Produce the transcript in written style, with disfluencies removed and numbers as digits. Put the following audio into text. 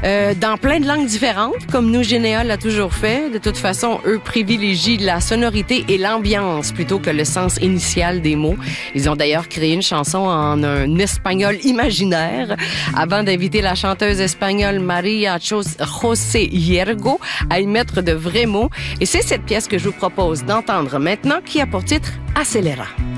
dans plein de langues différentes, comme nous, Généa l'a toujours fait. De toute façon, eux privilégient la sonorité et l'ambiance plutôt que le sens initial des mots. Ils ont d'ailleurs créé une chanson en un espagnol imaginaire avant d'inviter la chanteuse espagnole Maria José Hiergo à y mettre de vrais mots. Et c'est cette pièce que je vous propose d'entendre maintenant qui a pour titre Acelera.